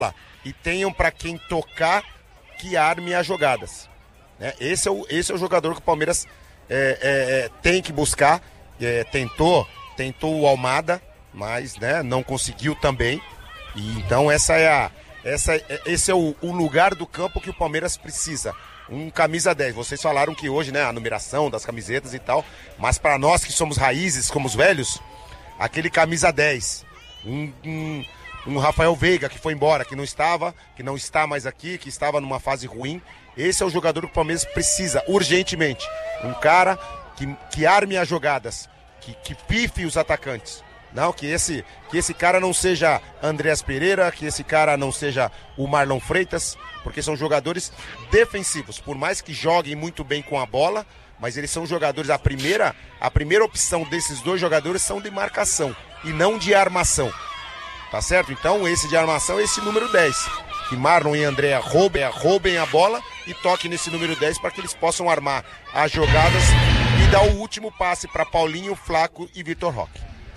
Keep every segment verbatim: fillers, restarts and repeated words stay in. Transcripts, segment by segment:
e tenham para quem tocar que arme as jogadas. Né? Esse, é o, esse é o jogador que o Palmeiras é, é, é, tem que buscar. É, tentou, tentou o Almada, mas né, não conseguiu também. E, então essa é a, essa, esse é o, o lugar do campo que o Palmeiras precisa. Um camisa dez. Vocês falaram que hoje, né, a numeração das camisetas e tal, mas para nós que somos raízes, como os velhos, aquele camisa dez. Um... um Um Rafael Veiga que foi embora, que não estava, que não está mais aqui, que estava numa fase ruim. Esse é o jogador que o Palmeiras precisa, urgentemente. Um cara que, que arme as jogadas, que, que pife os atacantes. Não, que esse, que esse cara não seja Andreas Pereira, que esse cara não seja o Marlon Freitas, porque são jogadores defensivos. Por mais que joguem muito bem com a bola, mas eles são jogadores, a primeira, a primeira opção desses dois jogadores são de marcação e não de armação. Tá certo? Então esse de armação é esse número dez. Que Marlon e André roubem, roubem a bola e toquem nesse número dez para que eles possam armar as jogadas e dar o último passe para Paulinho, Flaco e Vitor Roque.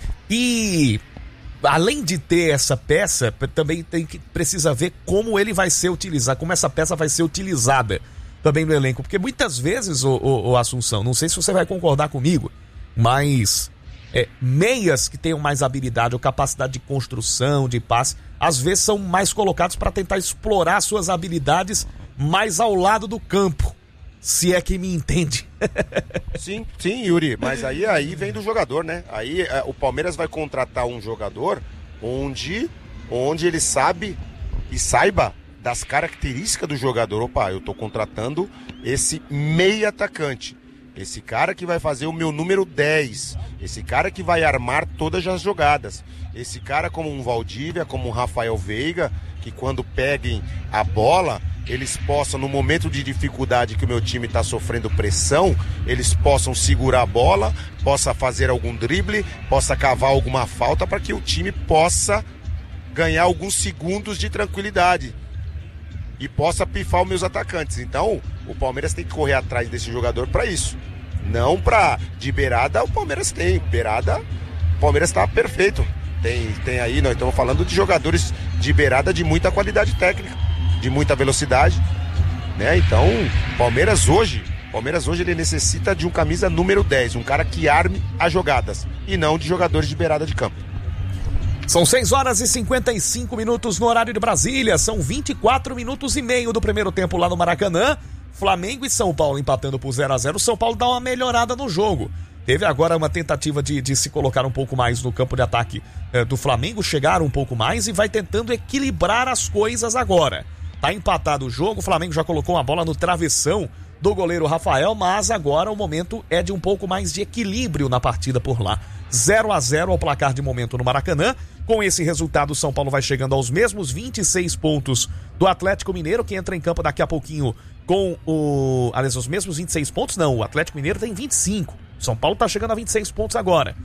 E além de ter essa peça, também tem que, precisa ver como ele vai ser utilizado, como essa peça vai ser utilizada também no elenco. Porque muitas vezes, o, o, o Assunção, não sei se você vai concordar comigo, mas... É, meias que tenham mais habilidade ou capacidade de construção, de passe, às vezes são mais colocados para tentar explorar suas habilidades mais ao lado do campo, se é que me entende. Sim, sim, Yuri, mas aí, aí vem do jogador, né? Aí é, o Palmeiras vai contratar um jogador onde, onde ele sabe e saiba das características do jogador. Opa, eu tô contratando esse meia atacante. Esse cara que vai fazer o meu número dez. Esse cara que vai armar todas as jogadas. Esse cara como um Valdívia, como um Rafael Veiga, que quando peguem a bola, eles possam, no momento de dificuldade que o meu time está sofrendo pressão, eles possam segurar a bola, possa fazer algum drible, possa cavar alguma falta para que o time possa ganhar alguns segundos de tranquilidade e possa pifar os meus atacantes. Então, o Palmeiras tem que correr atrás desse jogador para isso. Não para de beirada, o Palmeiras tem. Beirada, o Palmeiras está perfeito. Tem, tem aí, nós estamos falando de jogadores de beirada de muita qualidade técnica, de muita velocidade, né? Então, Palmeiras hoje, Palmeiras hoje ele necessita de um camisa número dez, um cara que arme as jogadas e não de jogadores de beirada de campo. São seis horas e cinquenta e cinco minutos no horário de Brasília. São vinte e quatro minutos e meio do primeiro tempo lá no Maracanã. Flamengo e São Paulo empatando por zero a zero. São Paulo dá uma melhorada no jogo. Teve agora uma tentativa de, de se colocar um pouco mais no campo de ataque eh, do Flamengo. Chegar um pouco mais e vai tentando equilibrar as coisas agora. Tá empatado o jogo. O Flamengo já colocou uma bola no travessão do goleiro Rafael, mas agora o momento é de um pouco mais de equilíbrio na partida por lá. zero a zero ao placar de momento no Maracanã. Com esse resultado, o São Paulo vai chegando aos mesmos vinte e seis pontos do Atlético Mineiro, que entra em campo daqui a pouquinho com o... Aliás, os mesmos vinte e seis pontos? Não, o Atlético Mineiro tem vinte e cinco. O São Paulo tá chegando a vinte e seis pontos agora.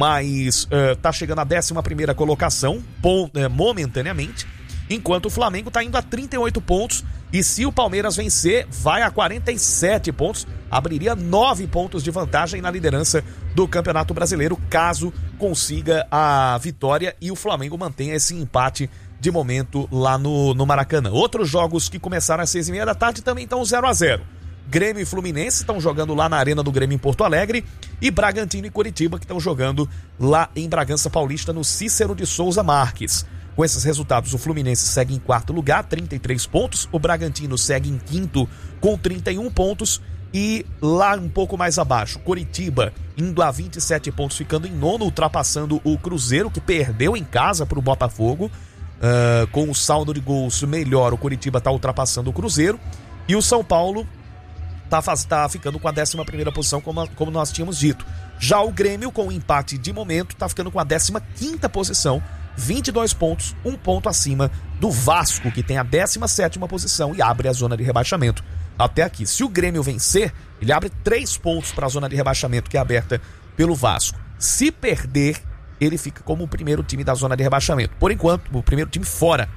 Mas uh, tá chegando à décima primeira colocação, pon- uh, momentaneamente, enquanto o Flamengo tá indo a trinta e oito pontos. E se o Palmeiras vencer, vai a quarenta e sete pontos, abriria nove pontos de vantagem na liderança do Campeonato Brasileiro, caso consiga a vitória e o Flamengo mantenha esse empate de momento lá no, no Maracanã. Outros jogos que começaram às seis e meia da tarde também estão zero a zero. Grêmio e Fluminense estão jogando lá na Arena do Grêmio em Porto Alegre e Bragantino e Coritiba que estão jogando lá em Bragança Paulista no Cícero de Souza Marques. Com esses resultados, o Fluminense segue em quarto lugar, trinta e três pontos. O Bragantino segue em quinto com trinta e um pontos. E lá um pouco mais abaixo, Coritiba indo a vinte e sete pontos, ficando em nono, ultrapassando o Cruzeiro, que perdeu em casa para o Botafogo. Uh, com o saldo de gols melhor, o Coritiba está ultrapassando o Cruzeiro. E o São Paulo está tá ficando com a décima primeira posição, como, como nós tínhamos dito. Já o Grêmio, com o empate de momento, está ficando com a décima quinta posição. vinte e dois pontos, um ponto acima do Vasco, que tem a décima sétima posição e abre a zona de rebaixamento até aqui. Se o Grêmio vencer, ele abre três pontos para a zona de rebaixamento que é aberta pelo Vasco. Se perder, ele fica como o primeiro time da zona de rebaixamento. Por enquanto, o primeiro time fora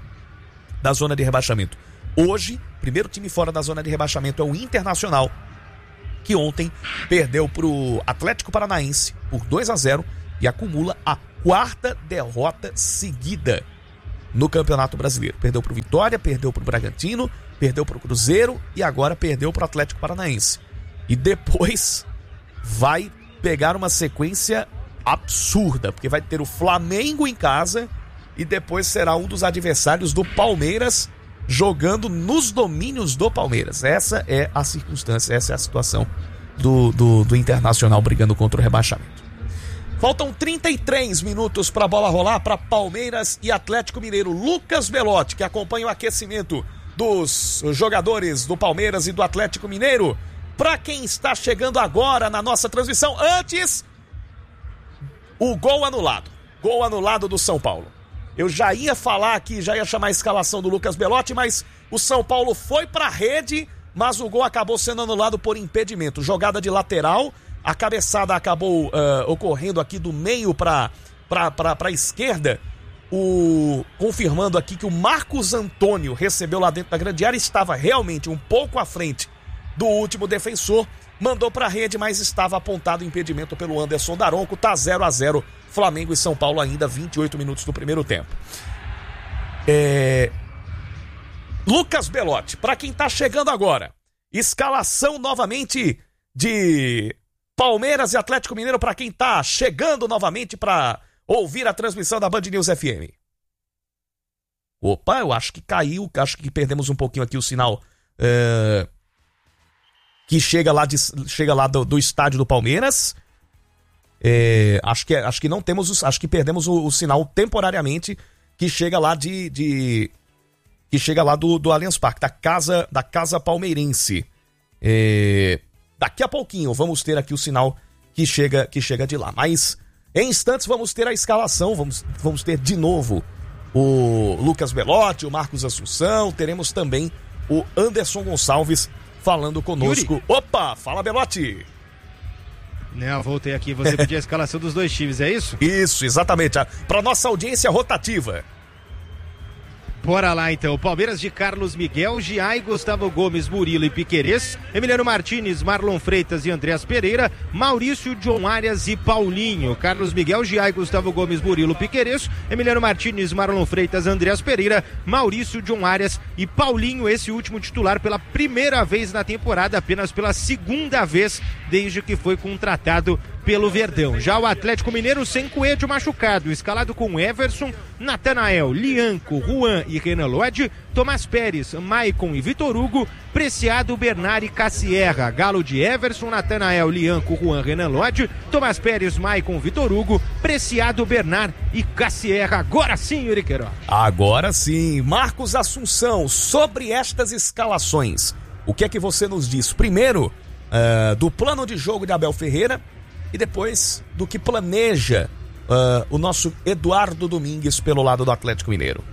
da zona de rebaixamento. Hoje, o primeiro time fora da zona de rebaixamento é o Internacional, que ontem perdeu para o Atlético Paranaense por dois a zero e acumula a quarta derrota seguida no Campeonato Brasileiro. Perdeu pro Vitória, perdeu pro Bragantino, perdeu pro Cruzeiro e agora perdeu pro Atlético Paranaense. E depois vai pegar uma sequência absurda, porque vai ter o Flamengo em casa e depois será um dos adversários do Palmeiras jogando nos domínios do Palmeiras. Essa é a circunstância, essa é a situação do, do, do Internacional brigando contra o rebaixamento. Faltam trinta e três minutos para a bola rolar para Palmeiras e Atlético Mineiro. Lucas Belotti, que acompanha o aquecimento dos jogadores do Palmeiras e do Atlético Mineiro. Para quem está chegando agora na nossa transmissão, antes, o gol anulado. Gol anulado do São Paulo. Eu já ia falar aqui, já ia chamar a escalação do Lucas Belotti, mas o São Paulo foi para a rede, mas o gol acabou sendo anulado por impedimento. Jogada de lateral, a cabeçada acabou uh, ocorrendo aqui do meio para a esquerda. O, confirmando aqui que o Marcos Antônio recebeu lá dentro da grande área, estava realmente um pouco à frente do último defensor, mandou para a rede, mas estava apontado impedimento pelo Anderson Daronco. Tá zero a zero, Flamengo e São Paulo ainda, vinte e oito minutos do primeiro tempo. É... Lucas Belotti, para quem tá chegando agora, escalação novamente de Palmeiras e Atlético Mineiro para quem tá chegando novamente para ouvir a transmissão da Band News F M. Opa, eu acho que caiu, acho que perdemos um pouquinho aqui o sinal é... que chega lá, de, chega lá do, do estádio do Palmeiras. É, acho, que, acho que não temos, os, acho que perdemos o, o sinal temporariamente que chega lá de, de que chega lá do, do Allianz Parque, da casa, da casa palmeirense. É, daqui a pouquinho vamos ter aqui o sinal que chega, que chega de lá. Mas em instantes vamos ter a escalação, vamos, vamos ter de novo o Lucas Belotti, o Marcos Assunção, teremos também o Anderson Gonçalves falando conosco. Yuri. Opa, fala Belotti. Não, voltei aqui, você pediu a escalação dos dois times, é isso? Isso, exatamente, para nossa audiência rotativa. Bora lá então, Palmeiras de Carlos Miguel, Giai, Gustavo Gomes, Murilo e Piquerez, Emiliano Martins, Marlon Freitas e Andreas Pereira, Maurício, John Arias e Paulinho. Carlos Miguel, Giai, Gustavo Gomes, Murilo, Piquerez, Emiliano Martins, Marlon Freitas, Andreas Pereira, Maurício, John Arias e Paulinho, esse último titular pela primeira vez na temporada, apenas pela segunda vez desde que foi contratado pelo Verdão. Já o Atlético Mineiro sem Coelho machucado, escalado com Everson, Natanael, Lianco, Juan e Renan Lodge, Tomás Pérez, Maicon e Vitor Hugo, Preciado, Bernard e Cassierra. Galo de Everson, Natanael, Lianco, Juan, Renan Lodge, Tomás Pérez, Maicon, Vitor Hugo, Preciado, Bernard e Cassierra. Agora sim, Yuri Queiroz. Agora sim. Marcos Assunção, sobre estas escalações, o que é que você nos diz? Primeiro, uh, do plano de jogo de Abel Ferreira, e depois do que planeja uh, o nosso Eduardo Domingues pelo lado do Atlético Mineiro.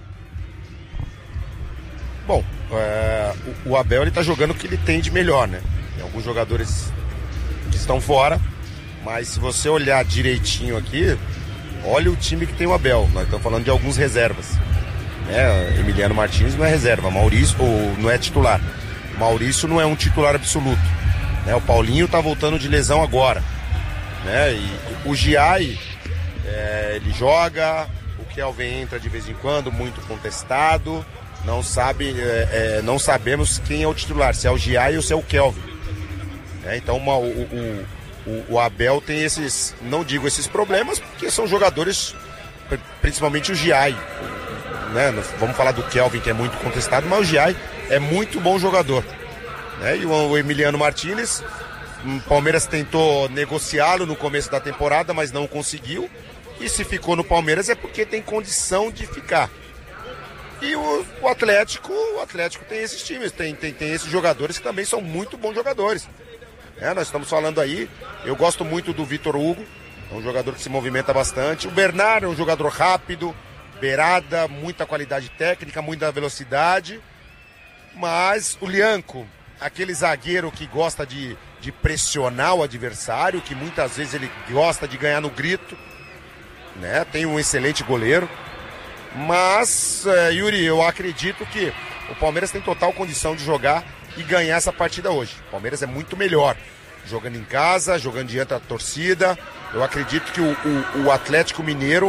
Bom, é, o, o Abel ele tá jogando o que ele tem de melhor, né? Tem alguns jogadores que estão fora, mas se você olhar direitinho aqui, olha o time que tem o Abel. Nós estamos falando de alguns reservas. Né? Emiliano Martins não é reserva, Maurício ou não é titular. Maurício não é um titular absoluto. Né? O Paulinho tá voltando de lesão agora. Né? E o Giai, é, ele joga, o Kelvin entra de vez em quando, muito contestado, não sabe, é, é, não sabemos quem é o titular, se é o Giai ou se é o Kelvin. É, então uma, o, o, o, o Abel tem esses, não digo esses problemas, porque são jogadores, principalmente o Giai, né? Vamos falar do Kelvin, que é muito contestado, mas o Giai é muito bom jogador. Né? E o, o Emiliano Martins, o Palmeiras tentou negociá-lo no começo da temporada, mas não conseguiu. E se ficou no Palmeiras é porque tem condição de ficar. E o, o Atlético, o Atlético tem esses times, tem, tem, tem esses jogadores que também são muito bons jogadores. É, nós estamos falando aí, eu gosto muito do Vitor Hugo, é um jogador que se movimenta bastante. O Bernard é um jogador rápido, beirada, muita qualidade técnica, muita velocidade. Mas o Lianco, aquele zagueiro que gosta de, de pressionar o adversário, que muitas vezes ele gosta de ganhar no grito, né? Tem um excelente goleiro. Mas, uh, Yuri, eu acredito que o Palmeiras tem total condição de jogar e ganhar essa partida hoje. O Palmeiras é muito melhor jogando em casa, jogando diante da torcida. Eu acredito que o, o, o Atlético Mineiro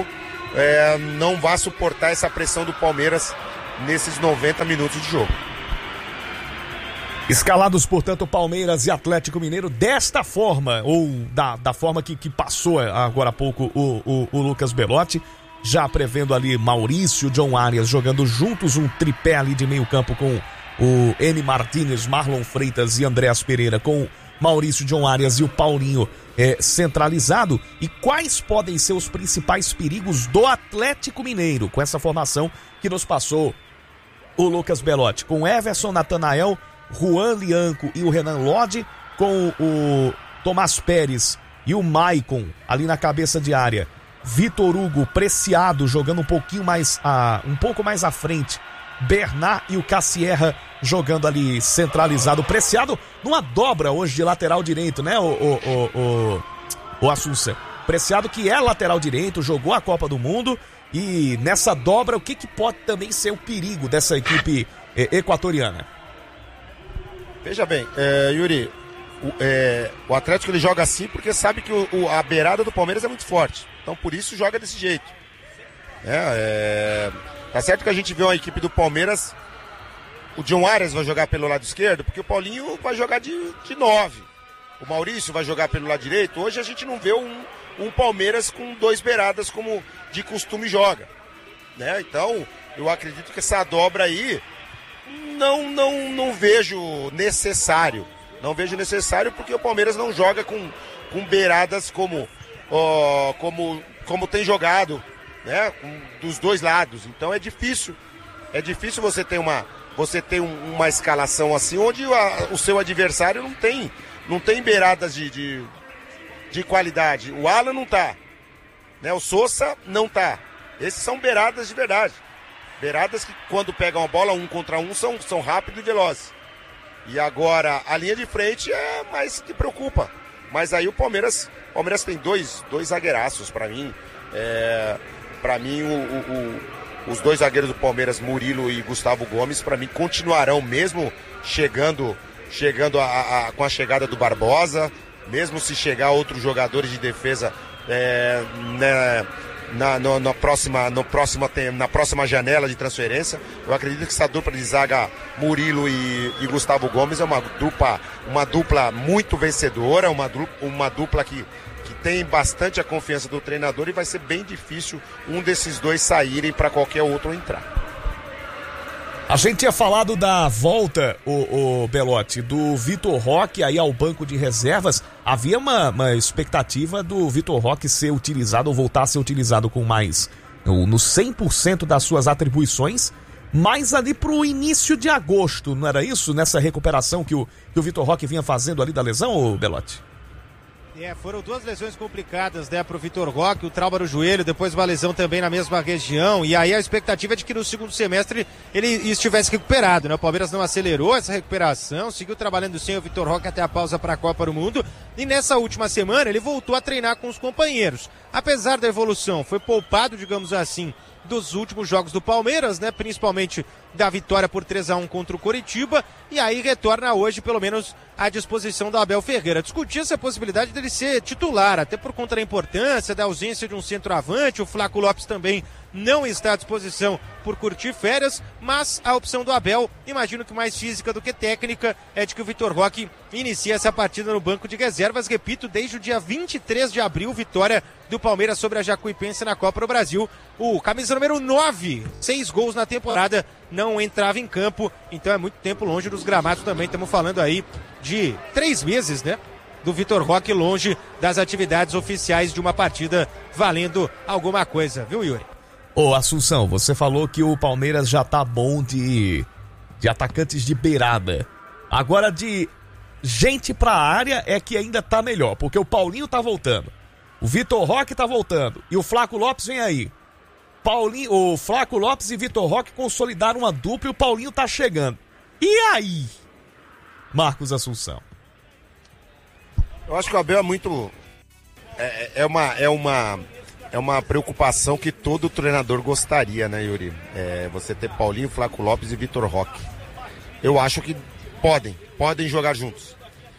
é, não vá suportar essa pressão do Palmeiras nesses noventa minutos de jogo. Escalados, portanto, Palmeiras e Atlético Mineiro desta forma, ou da, da forma que, que passou agora há pouco o, o, o Lucas Belotti, já prevendo ali Maurício, John Arias jogando juntos, um tripé ali de meio campo com o Eni Martínez, Marlon Freitas e Andréas Pereira, com Maurício, John Arias e o Paulinho é, centralizado. E quais podem ser os principais perigos do Atlético Mineiro com essa formação que nos passou o Lucas Belotti, com Everson, Natanael, Juan Lianco e o Renan Lodge, com o Tomás Pérez e o Maicon ali na cabeça de área, Vitor Hugo, Preciado jogando um pouquinho mais a, um pouco mais à frente, Bernard e o Cassierra jogando ali centralizado. Preciado numa dobra hoje de lateral direito, né, o, o, o, o, o Assunção? Preciado que é lateral direito, jogou a Copa do Mundo, e nessa dobra o que, que pode também ser o perigo dessa equipe eh, equatoriana? Veja bem, é, Yuri, o, é, o Atlético ele joga assim porque sabe que o, o, a beirada do Palmeiras é muito forte, então por isso joga desse jeito. É, é, tá certo que a gente vê uma equipe do Palmeiras, o John Arias vai jogar pelo lado esquerdo, porque o Paulinho vai jogar de, de nove, o Maurício vai jogar pelo lado direito. Hoje a gente não vê um, um Palmeiras com dois beiradas como de costume joga, né? Então eu acredito que essa dobra aí Não, não, não vejo necessário. Não vejo necessário porque o Palmeiras não joga com, com beiradas como, ó, como, como tem jogado, né? Com, dos dois lados. Então é difícil. É difícil você ter uma, você ter um, uma escalação assim, onde a, o seu adversário não tem, não tem beiradas de, de, de qualidade. O Alan não tá, né? O Sousa não tá. Esses são beiradas de verdade. Beiradas que quando pegam a bola um contra um são, são rápidos e velozes. E agora a linha de frente é mais que preocupa. Mas aí o Palmeiras, o Palmeiras tem dois, dois zagueiraços para mim. É, para mim o, o, o, os dois zagueiros do Palmeiras, Murilo e Gustavo Gomes, para mim continuarão mesmo chegando, chegando a, a, com a chegada do Barbosa, mesmo se chegar outros jogadores de defesa, é, né, Na, no, na, próxima, no próxima, na próxima janela de transferência. Eu acredito que essa dupla de zaga Murilo e, e Gustavo Gomes é uma dupla, uma dupla muito vencedora, uma, uma dupla que, que tem bastante a confiança do treinador, e vai ser bem difícil um desses dois saírem para qualquer outro entrar. A gente tinha falado da volta, o, o Belotti, do Vitor Roque aí ao banco de reservas. Havia uma, uma expectativa do Vitor Roque ser utilizado, ou voltar a ser utilizado com mais, no, no cem por cento das suas atribuições, mas ali pro início de agosto, não era isso? Nessa recuperação que o, que o Vitor Roque vinha fazendo ali da lesão, ô Belotti? É, foram duas lesões complicadas, né, pro Vitor Roque, o trauma no joelho, depois uma lesão também na mesma região, e aí a expectativa é de que no segundo semestre ele estivesse recuperado, né? O Palmeiras não acelerou essa recuperação, seguiu trabalhando sem o Vitor Roque até a pausa para a Copa do Mundo, e nessa última semana ele voltou a treinar com os companheiros. Apesar da evolução, foi poupado, digamos assim, dos últimos jogos do Palmeiras, né? Principalmente da vitória por três a um contra o Coritiba, e aí retorna hoje, pelo menos, à disposição do Abel Ferreira. Discutia-se a possibilidade dele ser titular, até por conta da importância da ausência de um centroavante. O Flaco Lopes também não está à disposição por curtir férias, mas a opção do Abel, imagino que mais física do que técnica, é de que o Vitor Roque inicie essa partida no banco de reservas. Repito, desde o dia vinte e três de abril, vitória do Palmeiras sobre a Jacuipense na Copa do Brasil. O camisa número nove, seis gols na temporada, não entrava em campo, então é muito tempo longe dos gramados também. Estamos falando aí de três meses, né, do Vitor Roque longe das atividades oficiais de uma partida valendo alguma coisa, viu, Yuri? Ô, Assunção, você falou que o Palmeiras já tá bom de, de atacantes de beirada. Agora de gente pra área é que ainda tá melhor, porque o Paulinho tá voltando, o Vitor Roque tá voltando e o Flaco Lopes vem aí. Paulinho, o Flaco Lopes e Vitor Roque consolidaram uma dupla e o Paulinho tá chegando. E aí, Marcos Assunção? Eu acho que o Abel é muito... É, é, uma, é, uma, é uma preocupação que todo treinador gostaria, né, Yuri? É, você ter Paulinho, Flaco Lopes e Vitor Roque. Eu acho que podem, podem jogar juntos.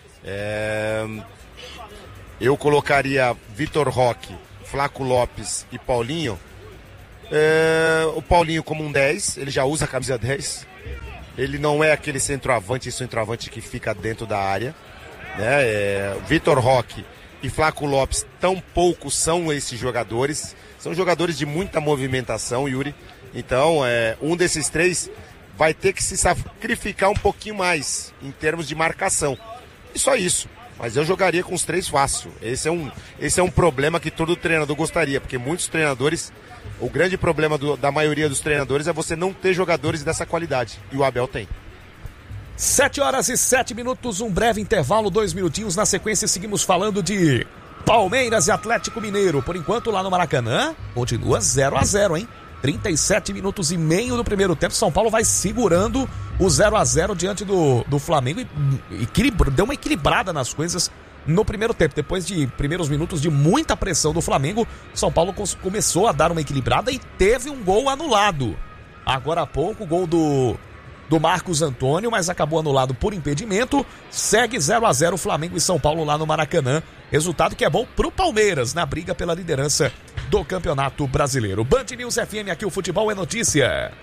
É, eu colocaria Vitor Roque, Flaco Lopes e Paulinho É, o Paulinho como um dez, ele já usa a camisa dez. Ele não é aquele centroavante, centroavante que fica dentro da área. Né? É, Vitor Roque e Flaco Lopes tampouco são esses jogadores. São jogadores de muita movimentação, Yuri. Então, é, um desses três vai ter que se sacrificar um pouquinho mais em termos de marcação. E só isso. Mas eu jogaria com os três fácil. Esse é um, esse é um problema que todo treinador gostaria, porque muitos treinadores, o grande problema do, da maioria dos treinadores é você não ter jogadores dessa qualidade. E o Abel tem. Sete horas e sete minutos, um breve intervalo, dois minutinhos. Na sequência, seguimos falando de Palmeiras e Atlético Mineiro. Por enquanto, lá no Maracanã, continua zero a zero, hein? trinta e sete minutos e meio do primeiro tempo. São Paulo vai segurando o zero a zero diante do, do Flamengo e equilibra, deu uma equilibrada nas coisas no primeiro tempo. Depois de primeiros minutos de muita pressão do Flamengo, São Paulo começou a dar uma equilibrada e teve um gol anulado. Agora há pouco, o gol do, do Marcos Antônio, mas acabou anulado por impedimento. Segue zero a zero Flamengo e São Paulo lá no Maracanã. Resultado que é bom pro Palmeiras na briga pela liderança do Campeonato Brasileiro. Band News F M, aqui o futebol é notícia.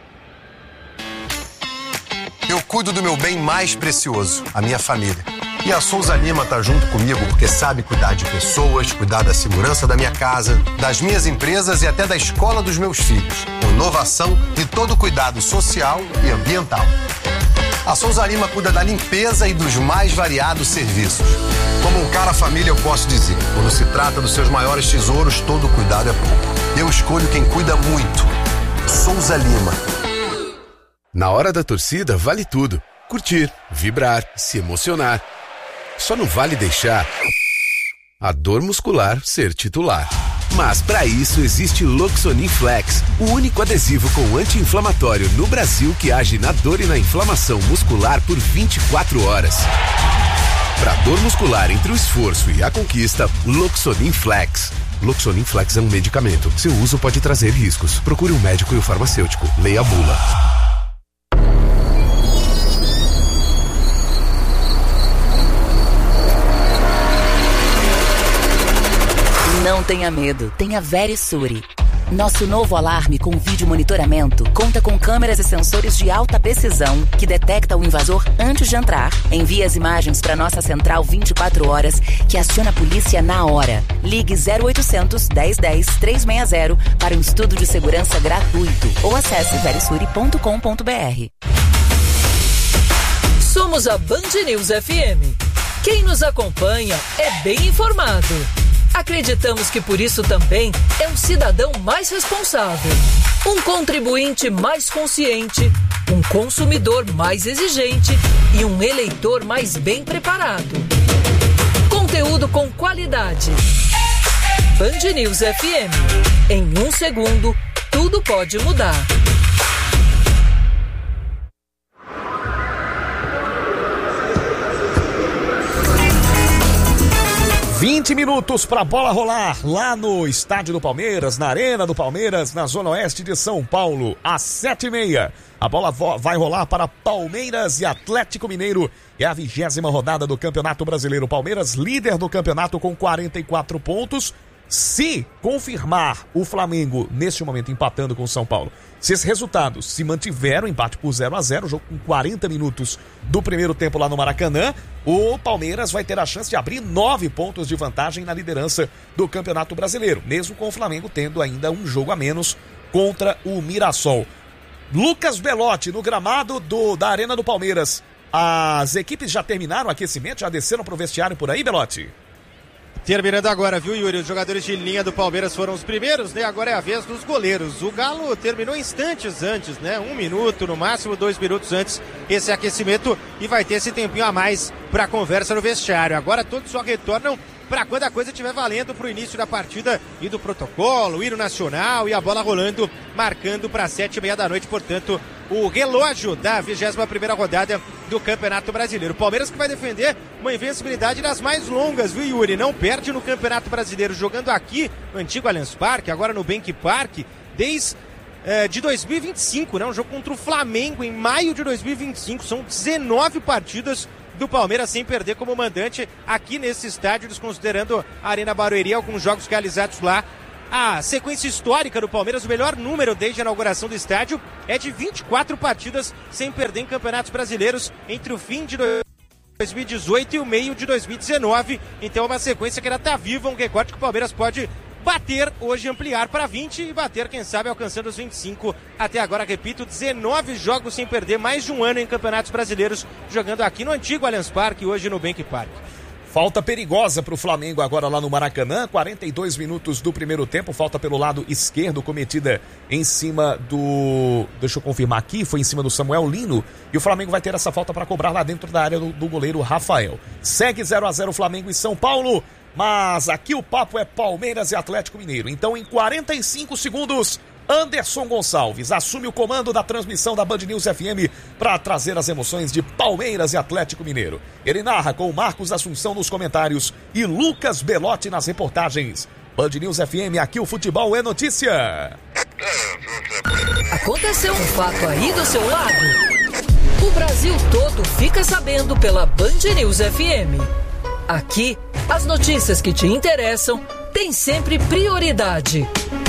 Eu cuido do meu bem mais precioso, a minha família. E a Souza Lima tá junto comigo porque sabe cuidar de pessoas, cuidar da segurança da minha casa, das minhas empresas e até da escola dos meus filhos. Com inovação e todo o cuidado social e ambiental. A Souza Lima cuida da limpeza e dos mais variados serviços. Como um cara família, eu posso dizer, quando se trata dos seus maiores tesouros, todo cuidado é pouco. Eu escolho quem cuida muito. Souza Lima. Na hora da torcida, vale tudo. Curtir, vibrar, se emocionar. Só não vale deixar a dor muscular ser titular. Mas para isso existe Loxonin Flex, o único adesivo com anti-inflamatório no Brasil que age na dor e na inflamação muscular por vinte e quatro horas. Para dor muscular entre o esforço e a conquista, Loxonin Flex. Loxonin Flex é um medicamento. Seu uso pode trazer riscos. Procure um médico e o farmacêutico. Leia a bula. Não tenha medo, tenha Verisure. Nosso novo alarme com vídeo monitoramento conta com câmeras e sensores de alta precisão que detecta o invasor antes de entrar. Envia as imagens para nossa central vinte e quatro horas que aciona a polícia na hora. Ligue zero oitocentos, dez, dez, trezentos e sessenta para um estudo de segurança gratuito ou acesse verisure ponto com ponto br. Somos a Band News F M. Quem nos acompanha é bem informado. Acreditamos que por isso também é um cidadão mais responsável, um contribuinte mais consciente, um consumidor mais exigente e um eleitor mais bem preparado. Conteúdo com qualidade. Band News F M. Em um segundo, tudo pode mudar. vinte minutos para a bola rolar lá no estádio do Palmeiras, na Arena do Palmeiras, na Zona Oeste de São Paulo, às sete e meia. A bola vai rolar para Palmeiras e Atlético Mineiro. É a vigésima rodada do Campeonato Brasileiro. Palmeiras, líder do campeonato com quarenta e quatro pontos. Se confirmar o Flamengo, neste momento, empatando com o São Paulo, se esses resultados se mantiveram, empate por zero a zero, jogo com quarenta minutos do primeiro tempo lá no Maracanã, o Palmeiras vai ter a chance de abrir nove pontos de vantagem na liderança do Campeonato Brasileiro, mesmo com o Flamengo tendo ainda um jogo a menos contra o Mirassol. Lucas Belotti, no gramado do, da Arena do Palmeiras. As equipes já terminaram o aquecimento, já desceram para o vestiário por aí, Belotti? Terminando agora, viu, Yuri? Os jogadores de linha do Palmeiras foram os primeiros, né? Agora é a vez dos goleiros. O Galo terminou instantes antes, né? Um minuto, no máximo dois minutos antes, esse aquecimento, e vai ter esse tempinho a mais para conversa no vestiário. Agora todos só retornam para quando a coisa estiver valendo para o início da partida e do protocolo, o hino nacional e a bola rolando, marcando para sete e meia da noite, portanto, o relógio da vigésima primeira rodada do Campeonato Brasileiro. O Palmeiras que vai defender uma invencibilidade das mais longas, viu, Yuri? Não perde no Campeonato Brasileiro, jogando aqui no antigo Allianz Parque, agora no Bank Park, desde eh, de dois mil e vinte e cinco, né? Um jogo contra o Flamengo em maio de dois mil e vinte e cinco, são dezenove partidas do Palmeiras sem perder como mandante aqui nesse estádio, desconsiderando a Arena Barueri, alguns jogos realizados lá A sequência histórica do Palmeiras, o melhor número desde a inauguração do estádio, é de vinte e quatro partidas sem perder em campeonatos brasileiros entre o fim de dois mil e dezoito e o meio de dois mil e dezenove. Então é uma sequência que ainda está viva, um recorde que o Palmeiras pode bater hoje, ampliar para vinte e bater, quem sabe, alcançando os vinte e cinco. Até agora, repito, dezenove jogos sem perder, mais de um ano em campeonatos brasileiros, jogando aqui no antigo Allianz Parque e hoje no Bank Park. Falta perigosa para o Flamengo agora lá no Maracanã, quarenta e dois minutos do primeiro tempo, falta pelo lado esquerdo cometida em cima do, deixa eu confirmar aqui, foi em cima do Samuel Lino, e o Flamengo vai ter essa falta para cobrar lá dentro da área do, do goleiro Rafael. Segue zero a zero Flamengo e São Paulo, mas aqui o papo é Palmeiras e Atlético Mineiro. Então em quarenta e cinco segundos, Anderson Gonçalves assume o comando da transmissão da Band News F M para trazer as emoções de Palmeiras e Atlético Mineiro. Ele narra com Marcos Assunção nos comentários e Lucas Belotti nas reportagens. Band News F M, aqui o futebol é notícia. Aconteceu um fato aí do seu lado? O Brasil todo fica sabendo pela Band News F M. Aqui, as notícias que te interessam têm sempre prioridade.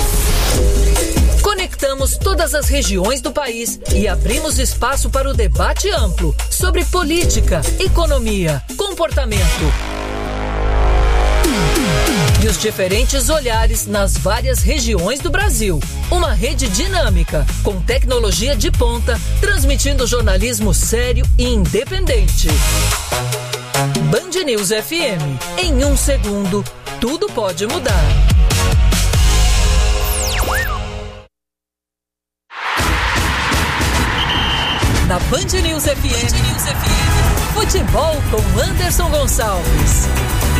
Conectamos todas as regiões do país e abrimos espaço para o debate amplo sobre política, economia, comportamento e os diferentes olhares nas várias regiões do Brasil. Uma rede dinâmica, com tecnologia de ponta, transmitindo jornalismo sério e independente. Band News F M. Em um segundo, tudo pode mudar. Na Band News F M, Band News F M, futebol com Anderson Gonçalves.